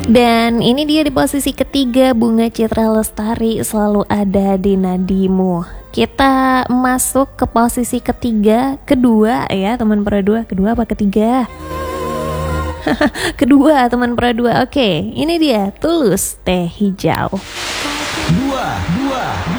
Dan ini dia di posisi ketiga, Bunga Citra Lestari, Selalu Ada di Nadimu. Kita masuk ke posisi kedua ya teman Pera 2. Kedua apa ketiga? Kedua teman Pera 2. Oke, ini dia Tulus Teh Hijau.